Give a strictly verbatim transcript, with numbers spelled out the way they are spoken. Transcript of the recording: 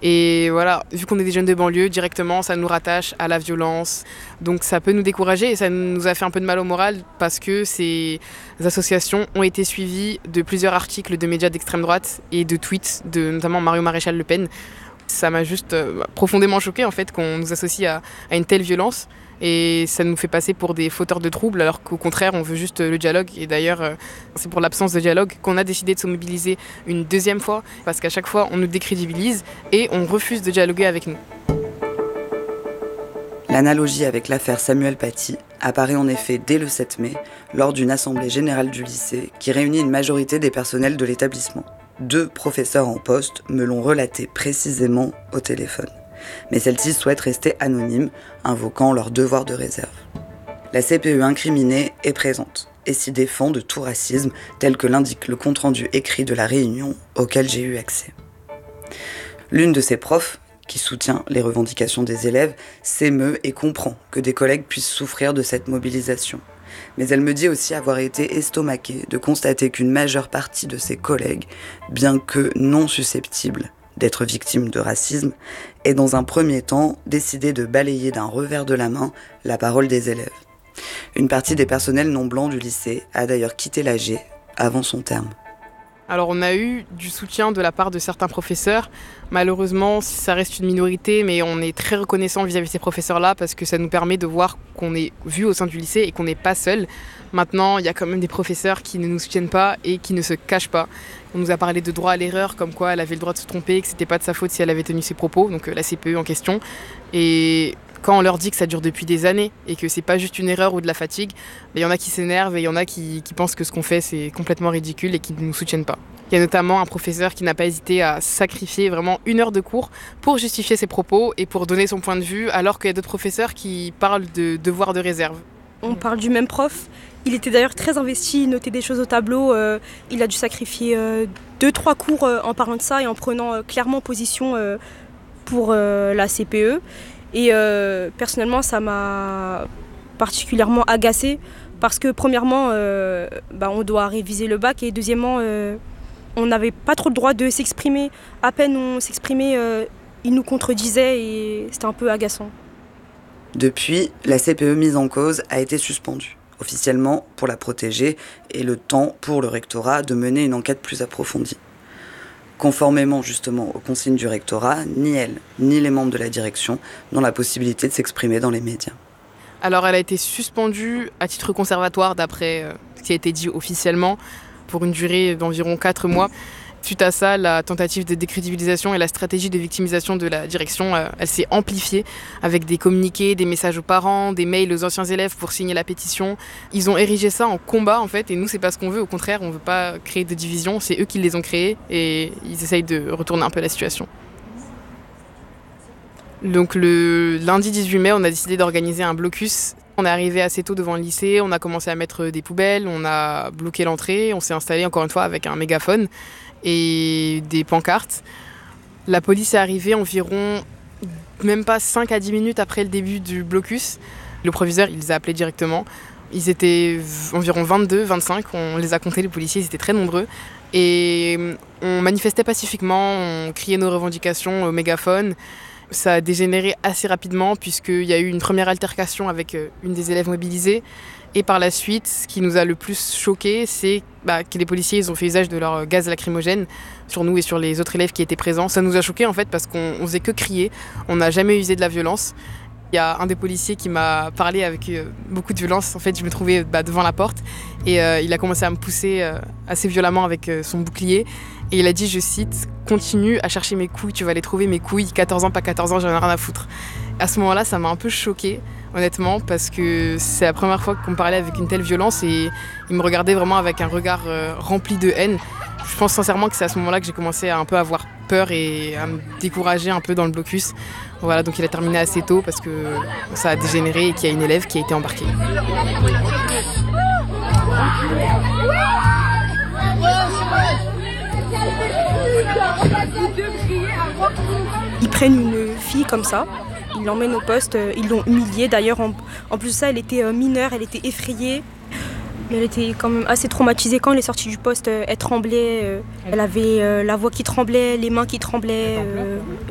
Et voilà, vu qu'on est des jeunes de banlieue, directement, ça nous rattache à la violence. Donc ça peut nous décourager et ça nous a fait un peu de mal au moral parce que ces associations ont été suivies de plusieurs articles de médias d'extrême droite et de tweets de notamment Mario Maréchal Le Pen. Ça m'a juste euh, profondément choquée en fait qu'on nous associe à, à une telle violence. Et ça nous fait passer pour des fauteurs de troubles alors qu'au contraire on veut juste le dialogue. Et d'ailleurs euh, c'est pour l'absence de dialogue qu'on a décidé de se mobiliser une deuxième fois parce qu'à chaque fois on nous décrédibilise et on refuse de dialoguer avec nous. L'analogie avec l'affaire Samuel Paty apparaît en effet dès le sept mai lors d'une assemblée générale du lycée qui réunit une majorité des personnels de l'établissement. Deux professeurs en poste me l'ont relaté précisément au téléphone. Mais celles-ci souhaitent rester anonymes, invoquant leur devoir de réserve. La C P E incriminée est présente et s'y défend de tout racisme, tel que l'indique le compte-rendu écrit de la réunion auquel j'ai eu accès. L'une de ces profs, qui soutient les revendications des élèves, s'émeut et comprend que des collègues puissent souffrir de cette mobilisation. Mais elle me dit aussi avoir été estomaquée de constater qu'une majeure partie de ses collègues, bien que non susceptibles d'être victimes de racisme, est dans un premier temps décidé de balayer d'un revers de la main la parole des élèves. Une partie des personnels non blancs du lycée a d'ailleurs quitté l'A G avant son terme. Alors on a eu du soutien de la part de certains professeurs. Malheureusement, ça reste une minorité, mais on est très reconnaissant vis-à-vis de ces professeurs-là parce que ça nous permet de voir qu'on est vu au sein du lycée et qu'on n'est pas seul. Maintenant, il y a quand même des professeurs qui ne nous soutiennent pas et qui ne se cachent pas. On nous a parlé de droit à l'erreur, comme quoi elle avait le droit de se tromper, que c'était pas de sa faute si elle avait tenu ses propos, donc la C P E en question. Et quand on leur dit que ça dure depuis des années et que c'est pas juste une erreur ou de la fatigue, il y en a qui s'énervent et il y en a qui, qui pensent que ce qu'on fait c'est complètement ridicule et qui ne nous soutiennent pas. Il y a notamment un professeur qui n'a pas hésité à sacrifier vraiment une heure de cours pour justifier ses propos et pour donner son point de vue, alors qu'il y a d'autres professeurs qui parlent de devoir de réserve. On parle du même prof. Il était d'ailleurs très investi, il notait des choses au tableau. Euh, il a dû sacrifier euh, deux, trois cours euh, en parlant de ça et en prenant euh, clairement position euh, pour euh, la C P E. Et euh, personnellement, ça m'a particulièrement agacée parce que premièrement, euh, bah, on doit réviser le bac et deuxièmement, euh, on n'avait pas trop le droit de s'exprimer. À peine on s'exprimait, euh, il nous contredisait et c'était un peu agaçant. Depuis, la C P E mise en cause a été suspendue, officiellement pour la protéger et le temps pour le rectorat de mener une enquête plus approfondie. Conformément justement aux consignes du rectorat, ni elle, ni les membres de la direction n'ont la possibilité de s'exprimer dans les médias. Alors elle a été suspendue à titre conservatoire d'après euh, ce qui a été dit officiellement pour une durée d'environ quatre mois. Suite à ça, la tentative de décrédibilisation et la stratégie de victimisation de la direction, euh, elle s'est amplifiée avec des communiqués, des messages aux parents, des mails aux anciens élèves pour signer la pétition. Ils ont érigé ça en combat en fait et nous c'est pas ce qu'on veut, au contraire on veut pas créer de division, c'est eux qui les ont créés et ils essayent de retourner un peu la situation. Donc le lundi dix-huit mai, on a décidé d'organiser un blocus. On est arrivé assez tôt devant le lycée, on a commencé à mettre des poubelles, on a bloqué l'entrée, on s'est installé encore une fois avec un mégaphone et des pancartes. La police est arrivée environ même pas cinq à dix minutes après le début du blocus. Le proviseur, il les a appelés directement. Ils étaient environ vingt-deux, vingt-cinq, on les a comptés, les policiers, ils étaient très nombreux. Et on manifestait pacifiquement, on criait nos revendications au mégaphone. Ça a dégénéré assez rapidement puisqu'il y a eu une première altercation avec une des élèves mobilisées. Et par la suite, ce qui nous a le plus choqué, c'est bah, que les policiers ils ont fait usage de leur gaz lacrymogène sur nous et sur les autres élèves qui étaient présents. Ça nous a choqués en fait parce qu'on ne faisait que crier, on n'a jamais usé de la violence. Il y a un des policiers qui m'a parlé avec euh, beaucoup de violence. En fait, je me trouvais bah, devant la porte et euh, il a commencé à me pousser euh, assez violemment avec euh, son bouclier. Et il a dit, je cite, « Continue à chercher mes couilles, tu vas les trouver, mes couilles, quatorze ans, pas quatorze ans, j'en ai rien à foutre. » À ce moment-là, ça m'a un peu choquée, honnêtement, parce que c'est la première fois qu'on me parlait avec une telle violence et il me regardait vraiment avec un regard euh, rempli de haine. Je pense sincèrement que c'est à ce moment-là que j'ai commencé à un peu avoir peur et à me décourager un peu dans le blocus. Voilà, donc il a terminé assez tôt parce que ça a dégénéré et qu'il y a une élève qui a été embarquée. Ils prennent une fille comme ça, ils l'emmènent au poste, ils l'ont humiliée. D'ailleurs, en, en plus de ça, elle était mineure, elle était effrayée. Elle était quand même assez traumatisée. Quand elle est sortie du poste, elle tremblait, elle avait la voix qui tremblait, les mains qui tremblaient.